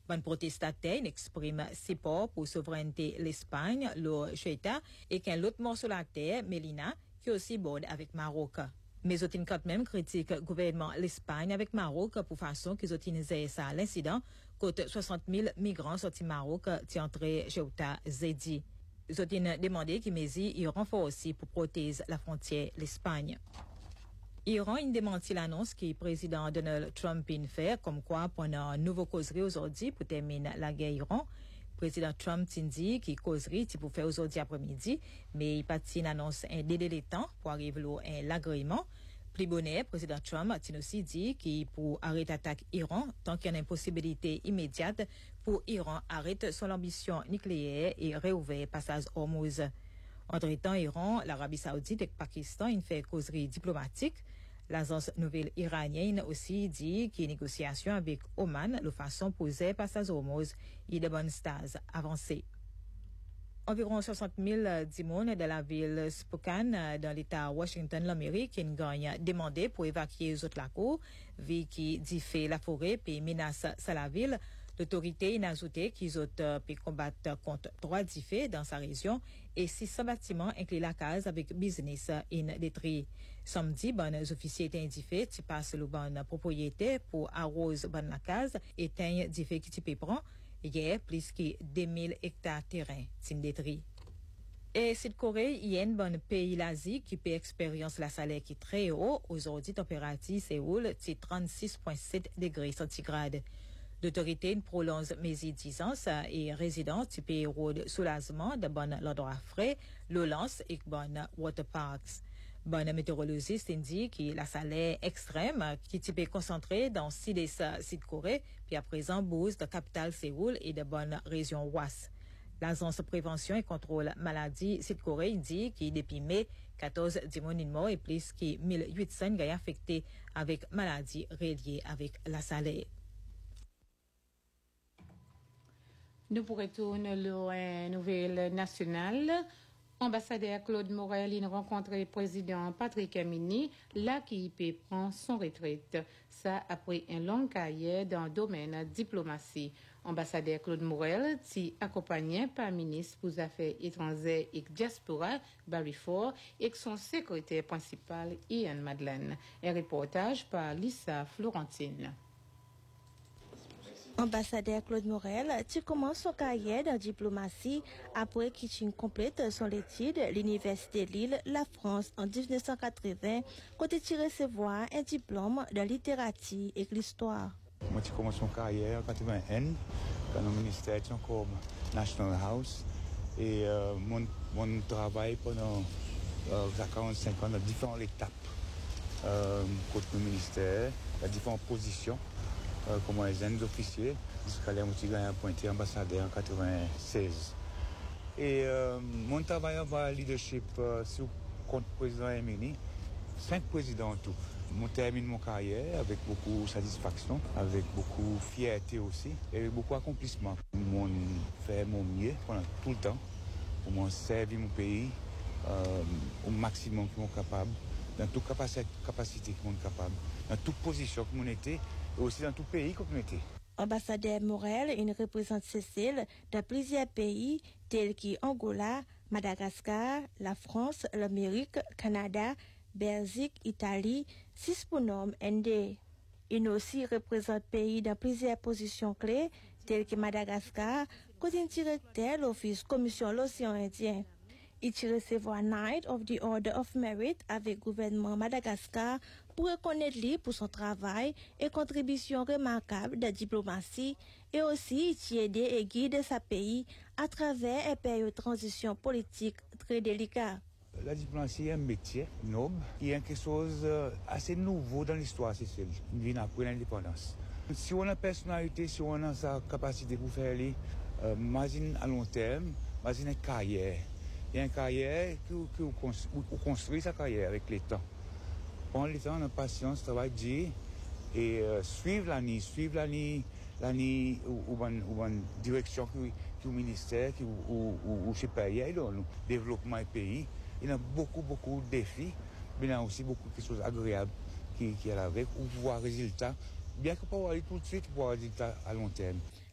Ban protestataire exprime support pour souveraineté l'Espagne, le Ceuta, et qu'un autre morceau de la terre, Melina, qui aussi borde avec Maroc. Mais ils quand même critique le gouvernement l'Espagne avec Maroc pour façon qu'ils ont ça l'incident, côté 60 000 migrants sortis Maroc qui entré Ceuta Zedi. Ils ont demandé qu'ils mesures y renforcent aussi pour protéger la frontière l'Espagne. Iran a démenti l'annonce que le président Donald Trump a fait, comme quoi pendant une nouvelle causerie aujourd'hui pour terminer la guerre Iran. Président Trump a dit qu'il causerie pour faire aujourd'hui après-midi, mais il pas une annonce un délai de temps pour arriver à l'agrément. Plus bonnet, président Trump a aussi dit qu'il pour arrêter l'attaque Iran tant qu'il y a une impossibilité immédiate pour Iran arrêter son ambition nucléaire et réouvrir passage Hormuz. Entre-temps, Iran, l'Arabie Saoudite et le Pakistan ont fait causerie diplomatique. L'agence nouvelle iranienne aussi dit que les négociations avec Oman, de façon posée passage Hormuz, et de bonnes stades avancées. Environ 60 000 d'immunes de la ville Spokane, dans l'État Washington, l'Amérique, ont demandé pour évacuer les autres lacs, vu qu'ils diffèrent la forêt et menacent la ville. L'autorité a ajouté qu'ils ont pu combattre contre 3 diffés dans sa région et 600 bâtiments inclus la case avec business in détruit. Samedi, les officiers étaient indiffés qui passent le bon propriété pour arroser bon la case et un diffé qui peut prendre. Hier, plus que 2000 hectares de terrain sont détruits. Et cette Corée, il y a un bon pays l'Asie qui peut expérience la salaire qui est très haut. Aujourd'hui, température Séoul, c'est 36,7 degrés centigrades. L'autorité prolonge mes exigences et résidents qui paient de soulagement de bon l'endroit frais, le lance et bon water parks. Bon météorologiste indique que la salaire extrême qui peut concentrer dans 6 des sites Corée, puis à présent bouge de capitale Séoul et de bonnes régions ouest. L'agence de prévention et contrôle maladie Sud Corée dit que depuis mai, 14 démons morts et plus que 1800 gars affectés avec maladies reliées avec la salaire. Nous retournons la nouvelle nationale. Ambassadeur Claude Morel a rencontré le président Patrick Amini, là qui prend son retraite. Ça après une longue carrière dans le domaine diplomatie. Ambassadeur Claude Morel, qui accompagné par le ministre pour les Affaires étrangères et diaspora, Barry Ford, et son secrétaire principal, Ian Madeleine. Un reportage par Lisa Florentine. Ambassadeur Claude Morel, tu commences son carrière dans la diplomatie après qu'il complète son étude à l'Université de Lille, la France, en 1980, quand tu recevoir un diplôme de littérature et l'histoire. Moi, j'ai commencé mon carrière en 81 dans le ministère comme National House et mon travail pendant 45 ans dans différentes étapes contre le ministère, dans différentes positions. Comme un jeune officier, jusqu'à là, j'ai gagné un pointé ambassadeur en 96. Et mon travail en leadership sur contre le président Amini, 5 présidents en tout. Je termine mon carrière avec beaucoup de satisfaction, avec beaucoup de fierté aussi, et avec beaucoup d'accomplissement. Je fais mon mieux pendant tout le temps pour servir mon pays au maximum que je suis capable, dans toute capacité que je suis capable, dans toute position que je était. Et aussi dans tout pays comme était. Ambassadeur Morel, il représente Cécile dans plusieurs pays tels que Angola, Madagascar, la France, l'Amérique, Canada, Belgique, Italie, 6 pour nombre ND. Il aussi représente pays dans plusieurs positions clés telles que Madagascar, côté directeur l'Office Commission l'Océan Indien. Il recevra Knight of the Order of Merit avec le gouvernement Madagascar pour reconnaître lui pour son travail et contribution remarquable de diplomatie et aussi il aide et guide sa pays à travers une période de transition politique très délicate. La diplomatie est un métier noble qui est quelque chose assez nouveau dans l'histoire Sicile, vient après l'indépendance. Si on a personnalité, si on a sa capacité pour faire les, imagine à long terme, imagine une carrière. Il y a une carrière qui construit sa carrière avec le temps. Prendre le temps, la patience, travailler dur et suivre l'année ou une direction qui au ministère, ou je sais pas, il y a le développement du pays. Il y a beaucoup de défis, mais il y a aussi beaucoup de choses agréables qui est avec, ou voir résultats, bien que pas aller tout de suite, voir résultats à long terme.